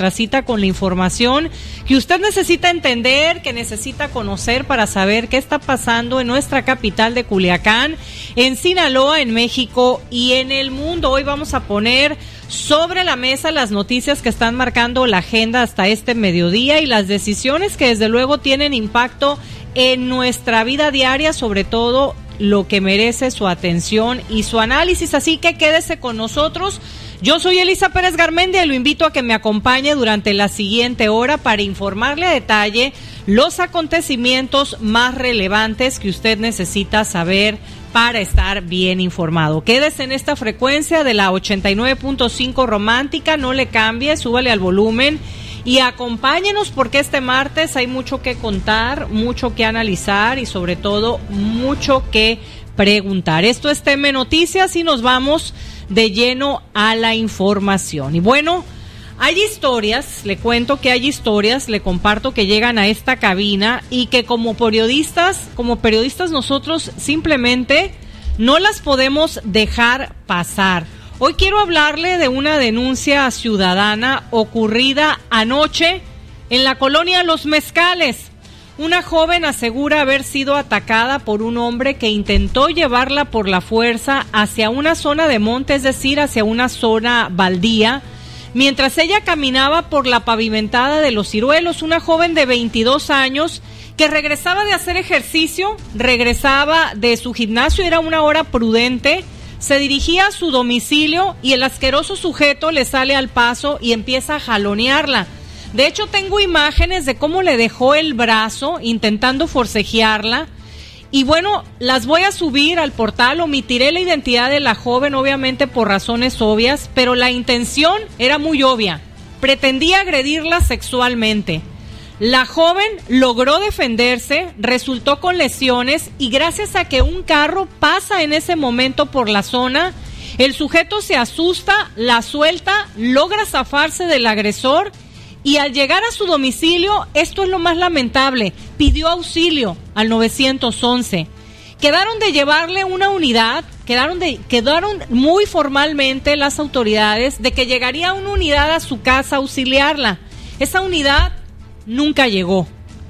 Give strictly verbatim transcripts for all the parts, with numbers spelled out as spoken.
nuestra cita con la información que usted necesita entender, que necesita conocer para saber qué está pasando en nuestra capital de Culiacán, en Sinaloa, en México y en el mundo. Hoy vamos a poner sobre la mesa las noticias que están marcando la agenda hasta este mediodía y las decisiones que desde luego tienen impacto en nuestra vida diaria, sobre todo lo que merece su atención y su análisis. Así que quédese con nosotros. Yo soy Elisa Pérez Garmendia y lo invito a que me acompañe durante la siguiente hora para informarle a detalle los acontecimientos más relevantes que usted necesita saber para estar bien informado. Quédese en esta frecuencia de la ochenta y nueve punto cinco romántica, no le cambie, súbale al volumen y acompáñenos porque este martes hay mucho que contar, mucho que analizar y sobre todo mucho que preguntar. Esto es T M Noticias y nos vamos de lleno a la información. Y bueno, hay historias, le cuento que hay historias, le comparto que llegan a esta cabina y que como periodistas, como periodistas nosotros simplemente no las podemos dejar pasar. Hoy quiero hablarle de una denuncia ciudadana ocurrida anoche en la colonia Los Mezcales. Una joven asegura haber sido atacada por un hombre que intentó llevarla por la fuerza hacia una zona de monte, es decir, hacia una zona baldía, mientras ella caminaba por la pavimentada de Los Ciruelos. Una joven de veintidós años que regresaba de hacer ejercicio, regresaba de su gimnasio, era una hora prudente, se dirigía a su domicilio y el asqueroso sujeto le sale al paso y empieza a jalonearla. De hecho, tengo imágenes de cómo le dejó el brazo intentando forcejearla. Y bueno, las voy a subir al portal, omitiré la identidad de la joven, obviamente por razones obvias, pero la intención era muy obvia. Pretendía agredirla sexualmente. La joven logró defenderse, resultó con lesiones y gracias a que un carro pasa en ese momento por la zona, el sujeto se asusta, la suelta, logra zafarse del agresor y al llegar a su domicilio, esto es lo más lamentable, pidió auxilio al nueve once. Quedaron de llevarle una unidad, quedaron, de, quedaron muy formalmente las autoridades de que llegaría una unidad a su casa a auxiliarla. Esa unidad nunca llegó.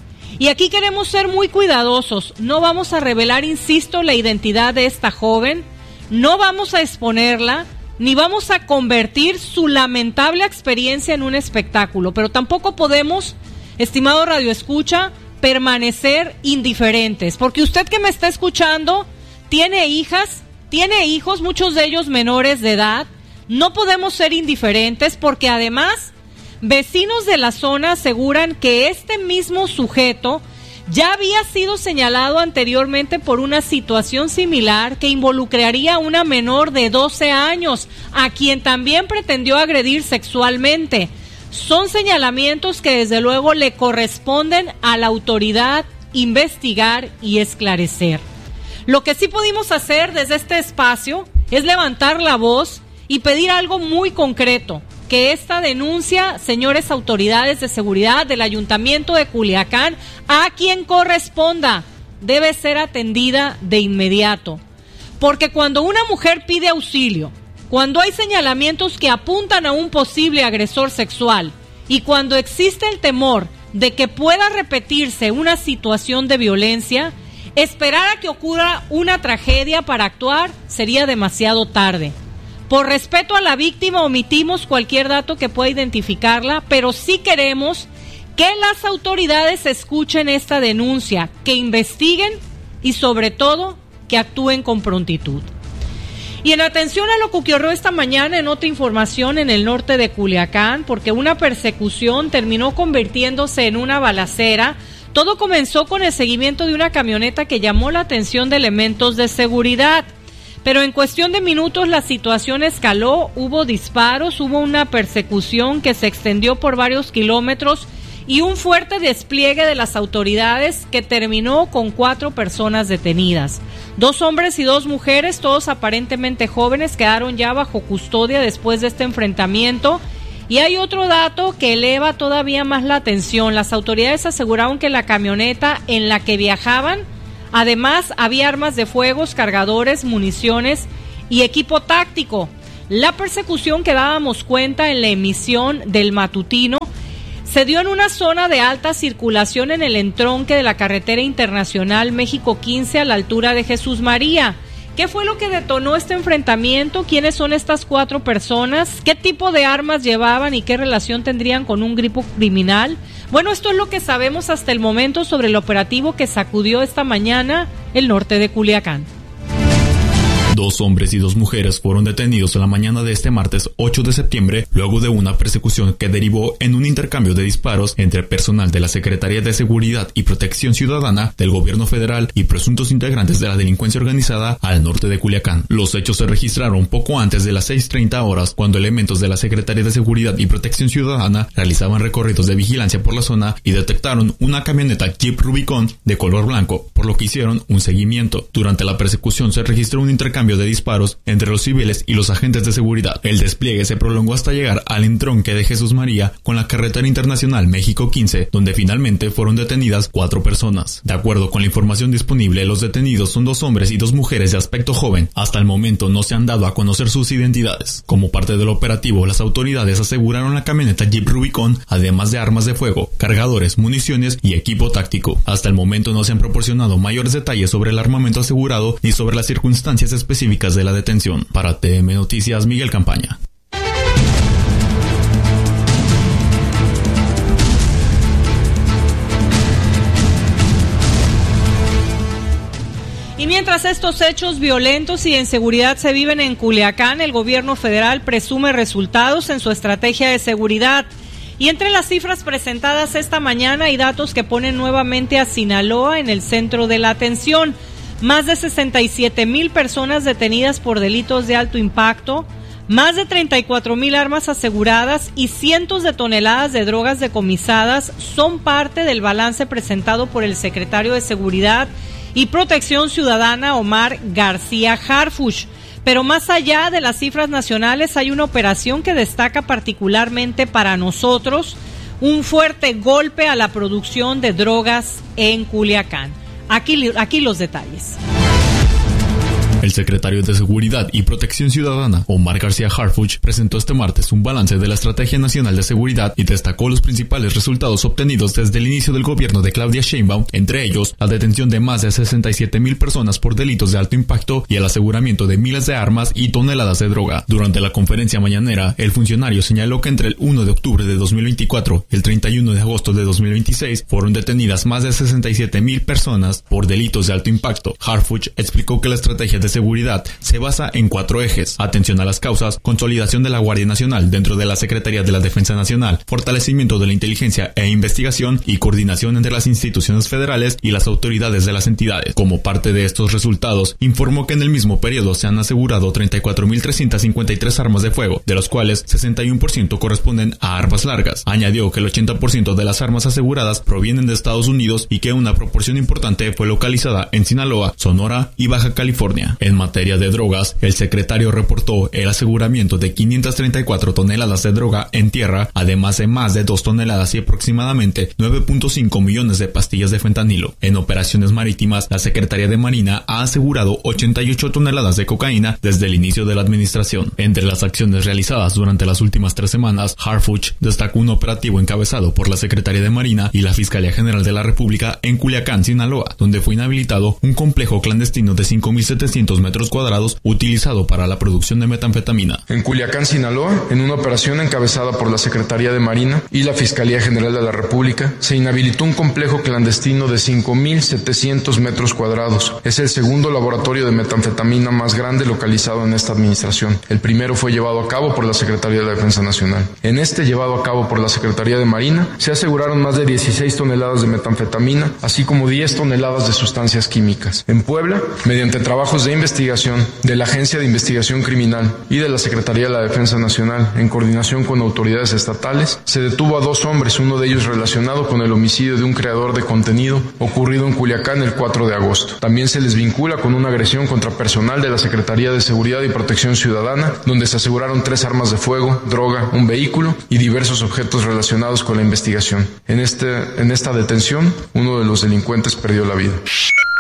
Y aquí queremos ser muy cuidadosos, no vamos a revelar, insisto, la identidad de esta joven, no vamos a exponerla, ni vamos a convertir su lamentable experiencia en un espectáculo, pero tampoco podemos, estimado radioescucha, permanecer indiferentes, porque usted que me está escuchando tiene hijas, tiene hijos, muchos de ellos menores de edad, no podemos ser indiferentes porque además vecinos de la zona aseguran que este mismo sujeto ya había sido señalado anteriormente por una situación similar que involucraría a una menor de doce años, a quien también pretendió agredir sexualmente. Son señalamientos que desde luego le corresponden a la autoridad investigar y esclarecer. Lo que sí pudimos hacer desde este espacio es levantar la voz y pedir algo muy concreto, que esta denuncia, señores autoridades de seguridad del Ayuntamiento de Culiacán, a quien corresponda, debe ser atendida de inmediato. Porque cuando una mujer pide auxilio, cuando hay señalamientos que apuntan a un posible agresor sexual y cuando existe el temor de que pueda repetirse una situación de violencia, esperar a que ocurra una tragedia para actuar sería demasiado tarde. Por respeto a la víctima omitimos cualquier dato que pueda identificarla, pero sí queremos que las autoridades escuchen esta denuncia, que investiguen y sobre todo que actúen con prontitud. Y en atención a lo que ocurrió esta mañana en otra información en el norte de Culiacán, porque una persecución terminó convirtiéndose en una balacera. Todo comenzó con el seguimiento de una camioneta que llamó la atención de elementos de seguridad. Pero en cuestión de minutos la situación escaló, hubo disparos, hubo una persecución que se extendió por varios kilómetros y un fuerte despliegue de las autoridades que terminó con cuatro personas detenidas. Dos hombres y dos mujeres, todos aparentemente jóvenes, quedaron ya bajo custodia después de este enfrentamiento. Y hay otro dato que eleva todavía más la atención. Las autoridades aseguraron que la camioneta en la que viajaban, además, había armas de fuego, cargadores, municiones y equipo táctico. La persecución que dábamos cuenta en la emisión del matutino se dio en una zona de alta circulación en el entronque de la carretera internacional México quince a la altura de Jesús María. ¿Qué fue lo que detonó este enfrentamiento? ¿Quiénes son estas cuatro personas? ¿Qué tipo de armas llevaban y qué relación tendrían con un grupo criminal? Bueno, esto es lo que sabemos hasta el momento sobre el operativo que sacudió esta mañana el norte de Culiacán. Dos hombres y dos mujeres fueron detenidos en la mañana de este martes ocho de septiembre luego de una persecución que derivó en un intercambio de disparos entre personal de la Secretaría de Seguridad y Protección Ciudadana del Gobierno Federal y presuntos integrantes de la delincuencia organizada al norte de Culiacán. Los hechos se registraron poco antes de las seis treinta horas cuando elementos de la Secretaría de Seguridad y Protección Ciudadana realizaban recorridos de vigilancia por la zona y detectaron una camioneta Jeep Rubicon de color blanco, por lo que hicieron un seguimiento. Durante la persecución se registró un intercambio de disparos entre los civiles y los agentes de seguridad. El despliegue se prolongó hasta llegar al entronque de Jesús María con la carretera internacional México quince, donde finalmente fueron detenidas cuatro personas. De acuerdo con la información disponible, los detenidos son dos hombres y dos mujeres de aspecto joven. Hasta el momento no se han dado a conocer sus identidades. Como parte del operativo, las autoridades aseguraron la camioneta Jeep Rubicon, además de armas de fuego, cargadores, municiones y equipo táctico. Hasta el momento no se han proporcionado mayores detalles sobre el armamento asegurado ni sobre las circunstancias específicas específicas de la detención. Para T M Noticias, Miguel Campaña. Y mientras estos hechos violentos y de inseguridad se viven en Culiacán, el gobierno federal presume resultados en su estrategia de seguridad. Y entre las cifras presentadas esta mañana hay datos que ponen nuevamente a Sinaloa en el centro de la atención. Más de sesenta y siete mil personas detenidas por delitos de alto impacto, más de treinta y cuatro mil armas aseguradas y cientos de toneladas de drogas decomisadas son parte del balance presentado por el secretario de Seguridad y Protección Ciudadana, Omar García Harfuch. Pero más allá de las cifras nacionales, hay una operación que destaca particularmente para nosotros, un fuerte golpe a la producción de drogas en Culiacán. Aquí, aquí los detalles. El secretario de Seguridad y Protección Ciudadana, Omar García Harfuch, presentó este martes un balance de la Estrategia Nacional de Seguridad y destacó los principales resultados obtenidos desde el inicio del gobierno de Claudia Sheinbaum, entre ellos la detención de más de sesenta y siete mil personas por delitos de alto impacto y el aseguramiento de miles de armas y toneladas de droga. Durante la conferencia mañanera, el funcionario señaló que entre el primero de octubre de dos mil veinticuatro y el treinta y uno de agosto de dos mil veintiséis fueron detenidas más de sesenta y siete mil personas por delitos de alto impacto. Harfuch explicó que la estrategia de seguridad se basa en cuatro ejes: atención a las causas, consolidación de la Guardia Nacional dentro de la Secretaría de la Defensa Nacional, fortalecimiento de la inteligencia e investigación y coordinación entre las instituciones federales y las autoridades de las entidades. Como parte de estos resultados, informó que en el mismo periodo se han asegurado treinta y cuatro mil trescientas cincuenta y tres armas de fuego, de los cuales sesenta y uno por ciento corresponden a armas largas. Añadió que el ochenta por ciento de las armas aseguradas provienen de Estados Unidos y que una proporción importante fue localizada en Sinaloa, Sonora y Baja California. En materia de drogas, el secretario reportó el aseguramiento de quinientas treinta y cuatro toneladas de droga en tierra, además de más de dos toneladas y aproximadamente nueve punto cinco millones de pastillas de fentanilo. En operaciones marítimas, la Secretaría de Marina ha asegurado ochenta y ocho toneladas de cocaína desde el inicio de la administración. Entre las acciones realizadas durante las últimas tres semanas, Harfuch destacó un operativo encabezado por la Secretaría de Marina y la Fiscalía General de la República en Culiacán, Sinaloa, donde fue inhabilitado un complejo clandestino de cinco mil setecientos metros cuadrados utilizado para la producción de metanfetamina. En Culiacán, Sinaloa, en una operación encabezada por la Secretaría de Marina y la Fiscalía General de la República, se inhabilitó un complejo clandestino de cinco mil setecientos metros cuadrados. Es el segundo laboratorio de metanfetamina más grande localizado en esta administración. El primero fue llevado a cabo por la Secretaría de la Defensa Nacional. En este, llevado a cabo por la Secretaría de Marina, se aseguraron más de dieciséis toneladas de metanfetamina, así como diez toneladas de sustancias químicas. En Puebla, mediante trabajos de investigación de la Agencia de Investigación Criminal y de la Secretaría de la Defensa Nacional, en coordinación con autoridades estatales, se detuvo a dos hombres, uno de ellos relacionado con el homicidio de un creador de contenido ocurrido en Culiacán el cuatro de agosto. También se les vincula con una agresión contra personal de la Secretaría de Seguridad y Protección Ciudadana, donde se aseguraron tres armas de fuego, droga, un vehículo y diversos objetos relacionados con la investigación. En, este, en esta detención, uno de los delincuentes perdió la vida.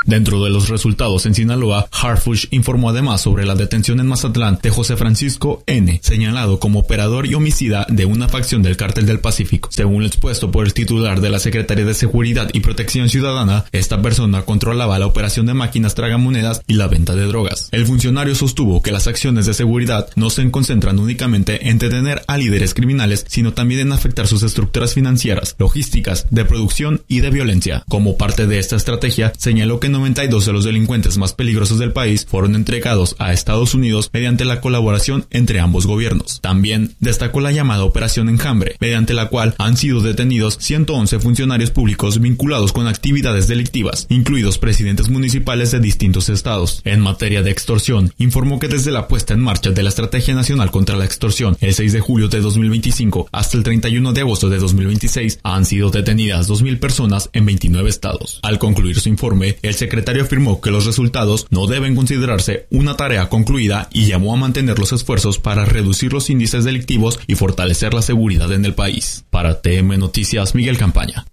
Dentro de los resultados en Sinaloa, Harfuch informó además sobre la detención en Mazatlán de José Francisco N., señalado como operador y homicida de una facción del Cártel del Pacífico. Según lo expuesto por el titular de la Secretaría de Seguridad y Protección Ciudadana, esta persona controlaba la operación de máquinas tragamonedas y la venta de drogas. El funcionario sostuvo que las acciones de seguridad no se concentran únicamente en detener a líderes criminales, sino también en afectar sus estructuras financieras, logísticas, de producción y de violencia. Como parte de esta estrategia, señaló que noventa y dos de los delincuentes más peligrosos del país fueron entregados a Estados Unidos mediante la colaboración entre ambos gobiernos. También destacó la llamada Operación Enjambre, mediante la cual han sido detenidos ciento once funcionarios públicos vinculados con actividades delictivas, incluidos presidentes municipales de distintos estados. En materia de extorsión, informó que desde la puesta en marcha de la Estrategia Nacional contra la Extorsión el seis de julio de dos mil veinticinco hasta el treinta y uno de agosto de dos mil veintiséis han sido detenidas dos mil personas en veintinueve estados. Al concluir su informe, el secretario afirmó que los resultados no deben considerarse una tarea concluida y llamó a mantener los esfuerzos para reducir los índices delictivos y fortalecer la seguridad en el país. Para T M Noticias, Miguel Campaña.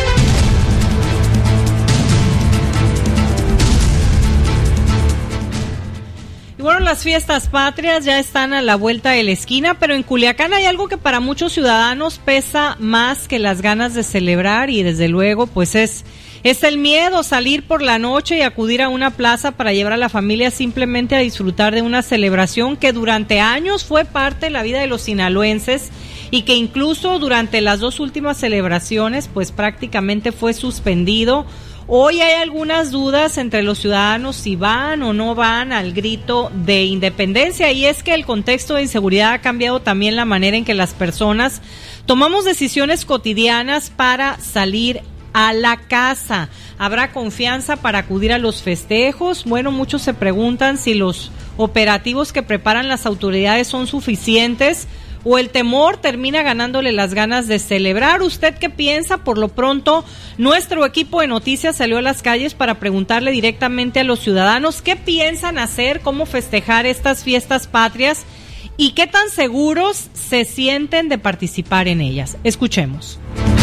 Y bueno, las fiestas patrias ya están a la vuelta de la esquina, pero en Culiacán hay algo que para muchos ciudadanos pesa más que las ganas de celebrar y desde luego pues es, es el miedo, salir por la noche y acudir a una plaza para llevar a la familia simplemente a disfrutar de una celebración que durante años fue parte de la vida de los sinaloenses y que incluso durante las dos últimas celebraciones pues prácticamente fue suspendido. Hoy hay algunas dudas entre los ciudadanos si van o no van al grito de independencia, y es que el contexto de inseguridad ha cambiado también la manera en que las personas tomamos decisiones cotidianas para salir a la casa. ¿Habrá confianza para acudir a los festejos? Bueno, muchos se preguntan si los operativos que preparan las autoridades son suficientes o el temor termina ganándole las ganas de celebrar. ¿Usted qué piensa? Por lo pronto, nuestro equipo de noticias salió a las calles para preguntarle directamente a los ciudadanos qué piensan hacer, cómo festejar estas fiestas patrias y qué tan seguros se sienten de participar en ellas. Escuchemos.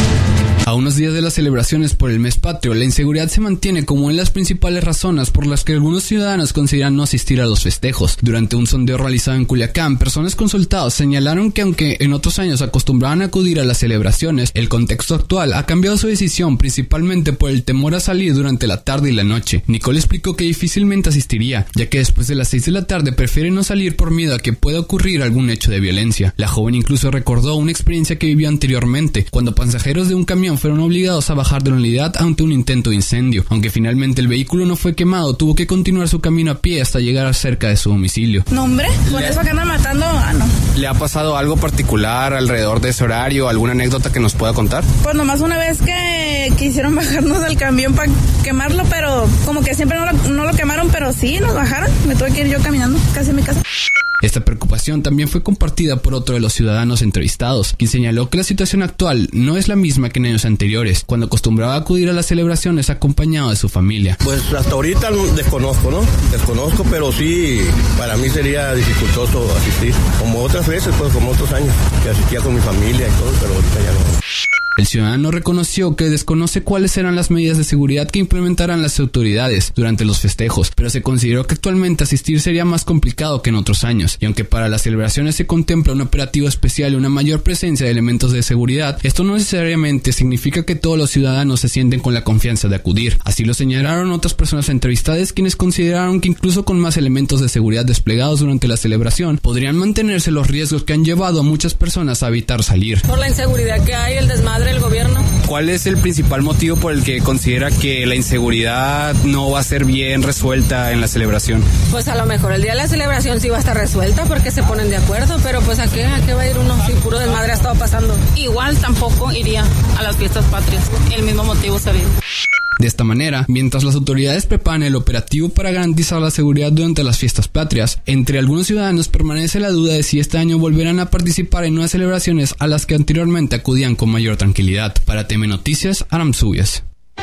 A unos días de las celebraciones por el mes patrio, la inseguridad se mantiene como una de las principales razones por las que algunos ciudadanos consideran no asistir a los festejos. Durante un sondeo realizado en Culiacán, personas consultadas señalaron que aunque en otros años acostumbraban a acudir a las celebraciones, el contexto actual ha cambiado su decisión principalmente por el temor a salir durante la tarde y la noche. Nicole explicó que difícilmente asistiría, ya que después de las seis de la tarde prefiere no salir por miedo a que pueda ocurrir algún hecho de violencia. La joven incluso recordó una experiencia que vivió anteriormente, cuando pasajeros de un camión fueron obligados a bajar de la unidad ante un intento de incendio. Aunque finalmente el vehículo no fue quemado, tuvo que continuar su camino a pie hasta llegar cerca de su domicilio. No, hombre, por eso que andan matando, ah, no. ¿Le ha pasado algo particular alrededor de ese horario? ¿Alguna anécdota que nos pueda contar? Pues nomás una vez que quisieron bajarnos del camión para quemarlo, pero como que siempre no lo, no lo quemaron, pero sí, nos bajaron. Me tuve que ir yo caminando casi a mi casa. Esta preocupación también fue compartida por otro de los ciudadanos entrevistados, quien señaló que la situación actual no es la misma que en años anteriores, cuando acostumbraba a acudir a las celebraciones acompañado de su familia. Pues hasta ahorita desconozco, ¿no? Desconozco, pero sí, para mí sería dificultoso asistir. Como otras veces, pues como otros años, que asistía con mi familia y todo, pero ahorita ya no. El ciudadano reconoció que desconoce cuáles serán las medidas de seguridad que implementarán las autoridades durante los festejos, pero se consideró que actualmente asistir sería más complicado que en otros años, y aunque para las celebraciones se contempla un operativo especial y una mayor presencia de elementos de seguridad, esto no necesariamente significa que todos los ciudadanos se sienten con la confianza de acudir. Así lo señalaron otras personas entrevistadas, quienes consideraron que incluso con más elementos de seguridad desplegados durante la celebración, podrían mantenerse los riesgos que han llevado a muchas personas a evitar salir. Por la inseguridad que hay, el desmadre el gobierno. ¿Cuál es el principal motivo por el que considera que la inseguridad no va a ser bien resuelta en la celebración? Pues a lo mejor el día de la celebración sí va a estar resuelta porque se ponen de acuerdo, pero pues ¿a qué, a qué va a ir uno si puro desmadre ha estado pasando? Igual tampoco iría a las fiestas patrias, el mismo motivo sabido. De esta manera, mientras las autoridades preparan el operativo para garantizar la seguridad durante las fiestas patrias, entre algunos ciudadanos permanece la duda de si este año volverán a participar en nuevas celebraciones a las que anteriormente acudían con mayor tranquilidad. Para T M Noticias, Aram Subias.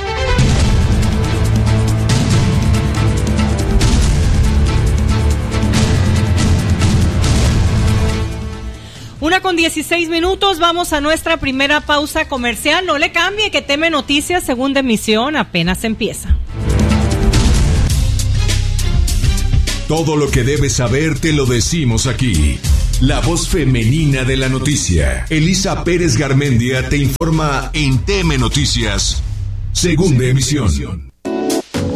Una con dieciséis minutos, vamos a nuestra primera pausa comercial. No le cambie, que T M Noticias, segunda emisión, apenas empieza. Todo lo que debes saber te lo decimos aquí. La voz femenina de la noticia. Elisa Pérez Garmendia te informa en T M Noticias, segunda emisión.